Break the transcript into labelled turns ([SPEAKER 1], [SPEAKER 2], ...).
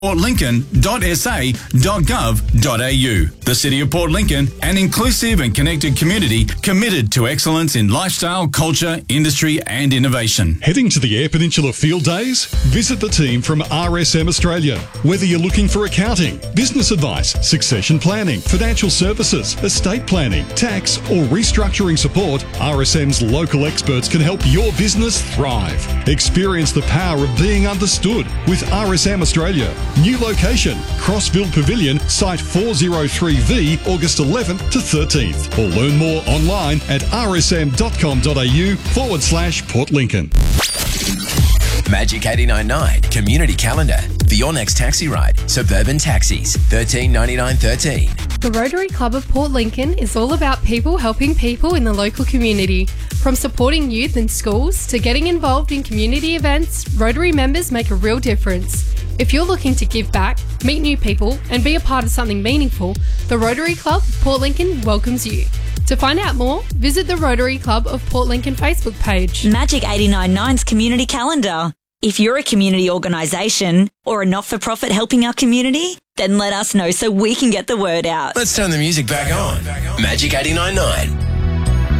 [SPEAKER 1] portlincoln.sa.gov.au. The City of Port Lincoln, an inclusive and connected community committed to excellence in lifestyle, culture, industry and innovation.
[SPEAKER 2] Heading to the Eyre Peninsula Field Days? Visit the team from RSM Australia. Whether you're looking for accounting, business advice, succession planning, financial services, estate planning, tax or restructuring support, RSM's local experts can help your business thrive. Experience the power of being understood with RSM Australia. New location, Crossville Pavilion, Site 403V, August 11th to 13th. Or learn more online at rsm.com.au/Port Lincoln.
[SPEAKER 3] Magic 89.9 Community Calendar for your next taxi ride. Suburban Taxis, $13.99.13.
[SPEAKER 4] The Rotary Club of Port Lincoln is all about people helping people in the local community. From supporting youth in schools to getting involved in community events, Rotary members make a real difference. If you're looking to give back, meet new people and be a part of something meaningful, the Rotary Club of Port Lincoln welcomes you. To find out more, visit the Rotary Club of Port Lincoln Facebook page.
[SPEAKER 5] Magic 89.9's Community Calendar. If you're a community organisation or a not-for-profit helping our community, then let us know so we can get the word out.
[SPEAKER 3] Let's turn the music back on. Magic 89.9.